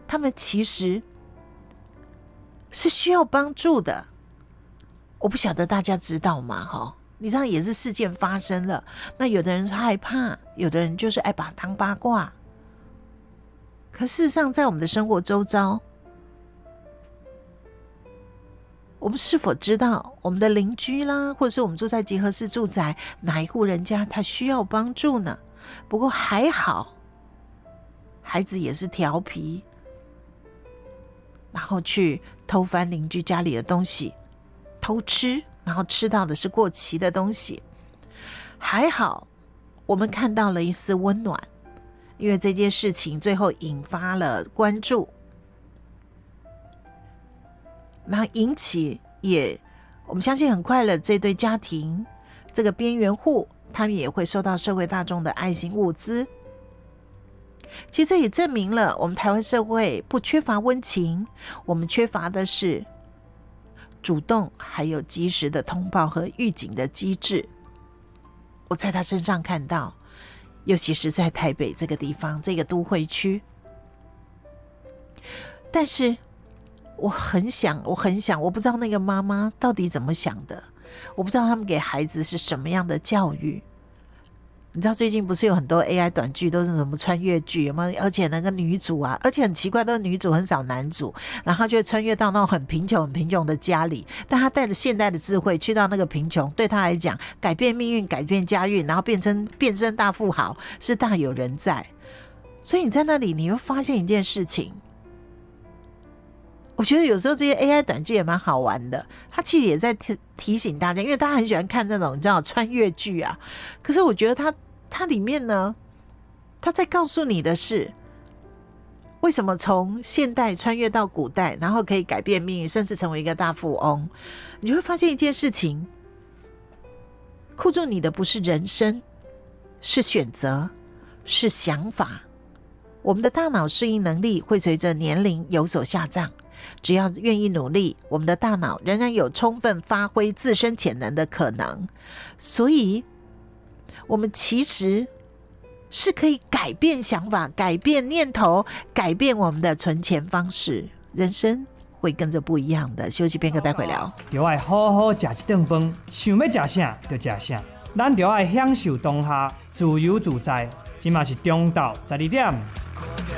他们其实是需要帮助的。我不晓得大家知道吗？你知道也是事件发生了，那有的人是害怕，有的人就是爱把它当八卦。可事实上在我们的生活周遭，我们是否知道我们的邻居啦，或者是我们住在集合式住宅，哪一户人家他需要帮助呢？不过还好，孩子也是调皮，然后去偷翻邻居家里的东西，偷吃，然后吃到的是过期的东西。还好我们看到了一丝温暖，因为这件事情最后引发了关注，然后引起我们相信很快了，这对家庭，这个边缘户，他们也会收到社会大众的爱心物资。其实这也证明了我们台湾社会不缺乏温情，我们缺乏的是主动还有及时的通报和预警的机制。我在他身上看到，尤其是在台北这个地方，这个都会区。但是我很想，我不知道那个妈妈到底怎么想的，我不知道他们给孩子是什么样的教育。你知道最近不是有很多 AI 短剧都是什么穿越剧，有没有？而且那个女主啊，而且很奇怪，都是女主很少男主，然后就会穿越到那种很贫穷的家里，但他带着现代的智慧去到那个贫穷，对他来讲改变命运，改变家运，然后变身大富豪，是大有人在。所以你在那里你会发现一件事情，我觉得有时候这些 AI 短剧也蛮好玩的，它其实也在提醒大家，因为大家很喜欢看那种你知道穿越剧啊，可是我觉得它里面呢，它在告诉你的是，为什么从现代穿越到古代，然后可以改变命运，甚至成为一个大富翁。你会发现一件事情，困住你的不是人生，是选择，是想法。我们的大脑适应能力会随着年龄有所下降，只要愿意努力，我们的大脑仍然有充分发挥自身潜能的可能。所以我们其实是可以改变想法，改变念头，改变我们的存钱方式，人生会跟着不一样的。休息片刻，待会聊。 就要好好吃一顿饭，想要吃啥就吃啥，咱就要享受当下，自由自在。今嘛是中昼12点。